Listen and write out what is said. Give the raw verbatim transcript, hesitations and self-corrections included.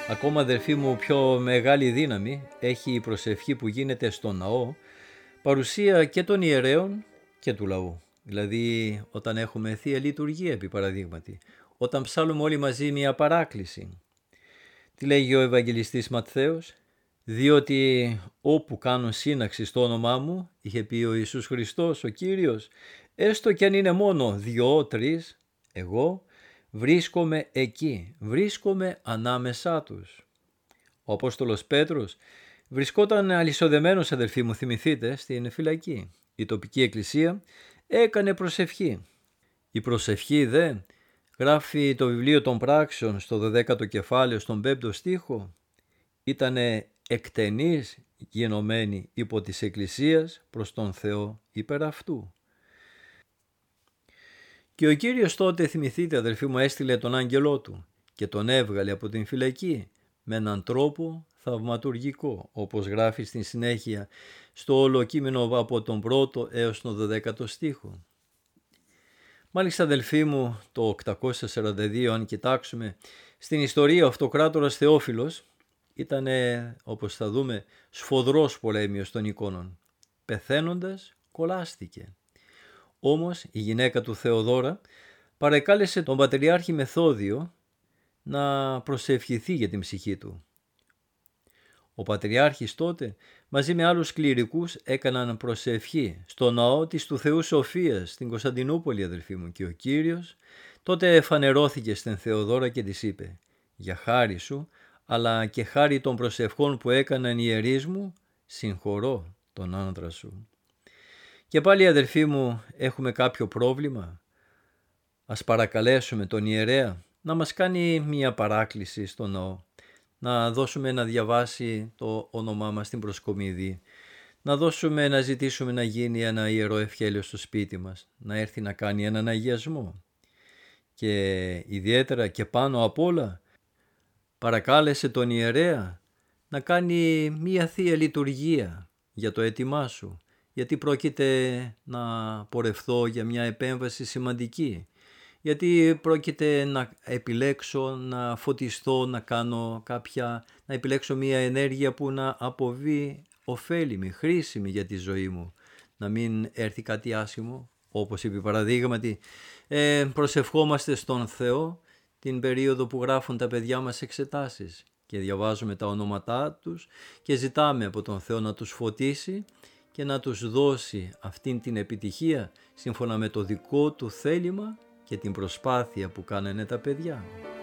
Ακόμα, αδερφοί μου, πιο μεγάλη δύναμη έχει η προσευχή που γίνεται στο ναό, παρουσία και των ιερέων και του λαού. Δηλαδή όταν έχουμε Θεία Λειτουργία, επί παραδείγματι, όταν ψάλλουμε όλοι μαζί μια παράκληση. Τι λέγει ο Ευαγγελιστής Ματθαίος? Διότι όπου κάνουν σύναξη στο όνομά μου, είχε πει ο Ιησούς Χριστός, ο Κύριος, έστω κι αν είναι μόνο δυο, τρεις, εγώ βρίσκομαι εκεί, βρίσκομαι ανάμεσά τους. Ο Απόστολος Πέτρος βρισκόταν αλυσοδεμένος, αδελφοί μου, θυμηθείτε, στην φυλακή. Η τοπική εκκλησία έκανε προσευχή. Η προσευχή δε, γράφει το βιβλίο των πράξεων στο δωδέκατο κεφάλαιο, στον πέμπτο στίχο, ήτανε εκτενής γενομένη υπό της Εκκλησίας προς τον Θεό υπέρ αυτού. Και ο Κύριος τότε, θυμηθείτε αδελφοί μου, έστειλε τον άγγελό του και τον έβγαλε από την φυλακή με έναν τρόπο θαυματουργικό, όπως γράφει στην συνέχεια στο όλο κείμενο από τον πρώτο έως τον δωδέκατο στίχο. Μάλιστα αδελφοί μου, το οκτακόσια σαράντα δύο, αν κοιτάξουμε στην ιστορία, ο αυτοκράτορας Θεόφιλος ήταν, όπως θα δούμε, σφοδρός πολέμιος των εικόνων. Πεθαίνοντας κολλάστηκε. Όμως η γυναίκα του Θεοδόρα παρεκάλεσε τον Πατριάρχη Μεθόδιο να προσευχηθεί για την ψυχή του. Ο Πατριάρχης τότε μαζί με άλλους κληρικούς έκαναν προσευχή στο ναό της του Θεού Σοφίας στην Κωνσταντινούπολη, αδελφοί μου, και ο Κύριος τότε φανερώθηκε στην Θεοδόρα και της είπε: «Για χάρη σου, αλλά και χάρη των προσευχών που έκαναν οι ιερείς μου, συγχωρώ τον άντρα σου». Και πάλι, αδελφοί μου, έχουμε κάποιο πρόβλημα? Ας παρακαλέσουμε τον ιερέα να μας κάνει μια παράκληση στο ναό, να δώσουμε να διαβάσει το όνομά μας στην προσκομιδή, να δώσουμε να ζητήσουμε να γίνει ένα ιερό ευχέλιο στο σπίτι μας, να έρθει να κάνει έναν αγιασμό. Και ιδιαίτερα και πάνω απ' όλα παρακάλεσε τον ιερέα να κάνει μια Θεία Λειτουργία για το αίτημά σου, γιατί πρόκειται να πορευθώ για μια επέμβαση σημαντική, γιατί πρόκειται να επιλέξω να φωτιστώ, να κάνω κάποια, να επιλέξω μια ενέργεια που να αποβεί ωφέλιμη, χρήσιμη για τη ζωή μου, να μην έρθει κάτι άσχημο, όπως επί παραδείγματι ε, προσευχόμαστε στον Θεό την περίοδο που γράφουν τα παιδιά μας εξετάσεις και διαβάζουμε τα ονόματά τους και ζητάμε από τον Θεό να τους φωτίσει και να τους δώσει αυτήν την επιτυχία σύμφωνα με το δικό του θέλημα και την προσπάθεια που κάνανε τα παιδιά.